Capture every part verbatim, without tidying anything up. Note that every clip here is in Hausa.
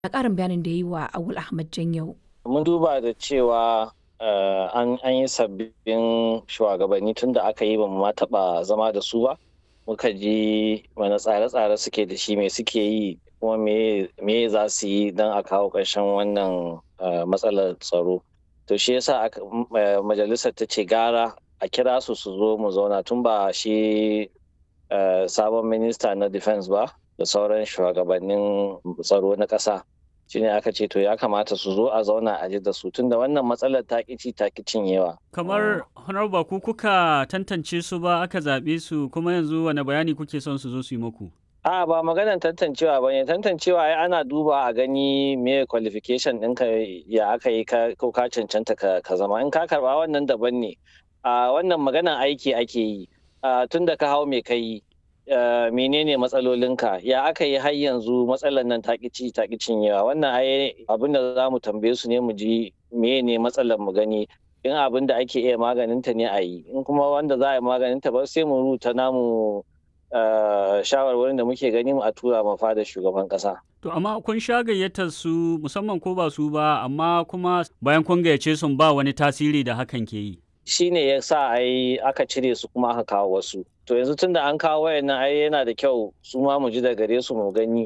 A ƙarin bayanin da ya yi wa Awul Ahmad Janyau. Mun duba da cewa uh, an, an yi sabbin shugabanni tun da aka yi ba mu ma taɓa zama da su ba. Muka ji wani tsare-tsare suke da shi, me suke yi kuma me, me za su yi don a kawo ƙarshen wannan uh, matsalar tsaro. To shi yasa aka, uh, majalisar ta ce gara a kira su su zo mu zauna tun ba shi uh, sabon minista na defense ba da sauran shugabannin tsaro na ƙasa. Shine aka ce to ya kamata su zo a zauna a ji da su tunda wannan matsalar ta ƙici ta ƙi cinyewa. Kamar honorable ku kuka tantance su ba aka zaɓe su kuma yanzu wani bayani kuke son su zo su yi muku? A ba maganar tantancewa ba ne, tantancewa ai ana duba a gani me qualification ɗinka ya aka yi ko ka cancanta ka zama, in ka karɓa wannan daban ne. A wannan maganar aiki ake yi, tunda ka hau me ka yi. Uh, menene matsalolinka ya aka yi har yanzu matsalar nan ta ƙici ta cinyewa. Wannan ai abin da za mu tambaye su ne mu ji menene matsalar mu gani in abin da ake iya maganinta ne a yi, in kuma wanda za a yi maganinta ba sai mu rubuta namu uh, shawarwarin da muke gani mu a tura ma fadar shugaban ƙasa. To amma kun sha gayyatar su musamman ko ba su ba, amma kuma bayan kun gayyace sun ba wani tasiri da hakan ke yi. Shi ne ya sa ai aka cire su kuma aka kawo wasu. To yanzu tun da an kawo wayannan ai yana da kyau su ma mu ji da gare su mu gani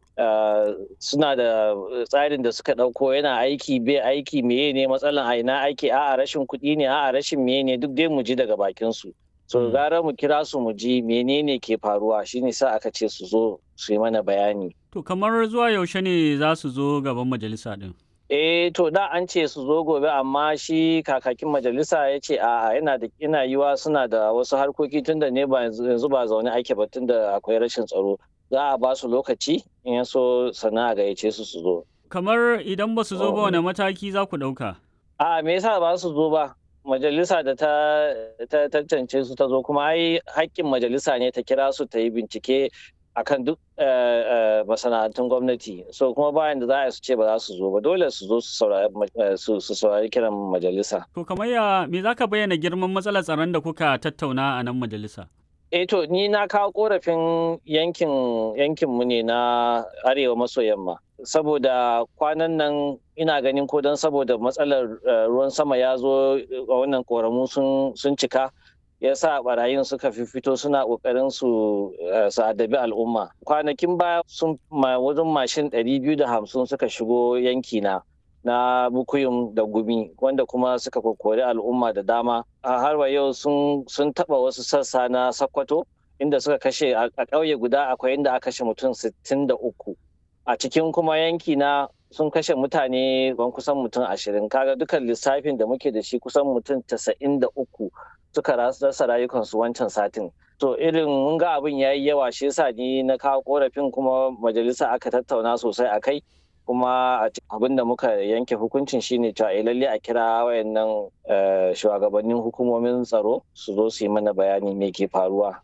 suna da tsarin da suka ɗauko yana aiki bai aiki meye ne matsalan a ina aiki a'a rashin kuɗi ne a'a rashin meye ne duk dai mu ji daga bakin su. So gara mu kira su mu ji menene ke faruwa shine sa aka ce su zo su yi mana bayani. To kamar zuwa yaushe ne za su zo gaban majalisa din? Eh to da an ce su zo gobe amma shi kakakin majalisa ya ce a'a yana da ina yiwa suna da wasu harkoki tunda ne ba yanzu ba zaune ake ba tunda akwai rashin tsaro. Za a ba su lokaci in ya so sana'a gayyace su su zo. Kamar idan ba su zo ba wani mataki za ku ɗauka? A'a me yasa ba su zo ba? Majalisa da ta tantance su ta zo kuma ai haƙƙin majalisa ne ta kira su ta yi bincike akan duk masana'antun gwamnati, so kuma bayan da za a su ce ba za su zo ba dole su zo su saurari kiran majalisa. To kamar ya me za ka bayyana girman matsalar tsaron da kuka tattauna a nan majalisa? Eh to ni na kawo korafin yankin yankinmu ne na arewa maso yamma saboda kwanan nan ina ganin ko don saboda matsalar ruwan sama ya zo a wannan koramu sun cika ya sa barayin suka fito suna kokarin su adabi al'umma. Kwanakin baya sun wajen mashin ɗari biyu da hamsin suka shigo yankina na Bukuyum da Gumi wanda kuma suka kokori al'umma da dama. A harwa yau sun taɓa wasu sassa na Sokoto inda suka kashe a ƙauye guda akwai inda aka kashe mutum sittin da uku. A cikin kuma yankina sun kashe mutane ban kusan mutum ashirin, kaga dukan lissafin da muke da shi kusan mutum tasa'in da uku suka rasa rayukansu wancan satin. To irin mun ga abin yayi yawa shi yasa ni na kawo korafin kuma majalisa aka tattauna sosai a kai kuma abin da muka yanke hukuncin shine cewa lalle a kira wayannan shugabannin hukumomin tsaro su zo su yi mana bayani me ke faruwa.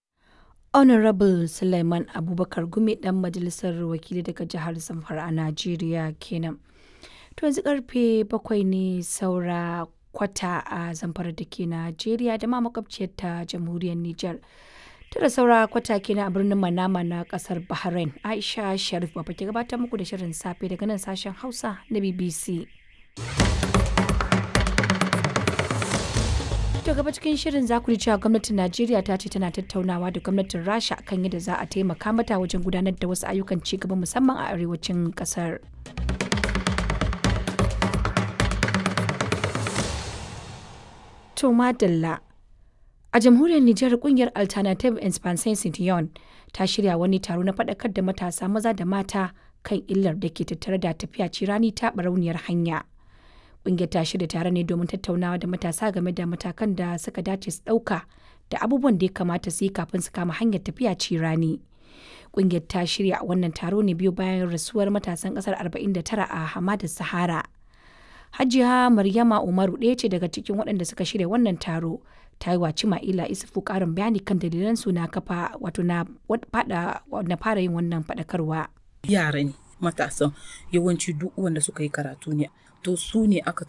Honorable Suleiman Abubakar Gumi dan majalisar wakili daga jihar Zamfara a Najeriya kenan. To yanzu karfe bakwai ne saura kwata a Zamfara da ke Najeriya da ma makwabciyar ta jamhuriyar Nijar. Tara saura kwata kenan a birnin Manama na kasar Bahrain. Aisha Sharif ba ke gabatar muku da shirin safe daga nan sashen Hausa na B B C. To gaba cikin shirin za ku ji cewa gwamnatin Najeriya ta ce tana tattaunawa da gwamnatin Rasha kan yadda za a taimaka mata wajen gudanar da wasu ayyukan ci gaba musamman a arewacin kasar. To madalla. A jamhuriyar Nijar kungiyar Alternative Expansion Citiyon ta shirya wani taro na faɗakar da matasa maza da mata kan illar da ke tattare da tafiya cirani ta barauniyar hanya. Ƙungiyar ta shirya tare ne domin tattaunawa da matasa game da matakan da suka dace su ɗauka da abubuwan da ya kamata su yi kafin su kama hanyar tafiya cirani. Ƙungiyar ta shirya wannan taro ne biyu bayan rasuwar matasan ƙasar arba'in da tara a Hamadar Sahara. Hajiya Maryama Umaru ɗaya ce daga cikin waɗanda suka shirya wannan taro. Ta yi wa Cima'ila Isufu ƙarin bayani kan dalilan su na kafa wato na fara yin wannan faɗakarwa. Yara ne matasan yawanci duk wanda suka yi karatu ne to su ne aka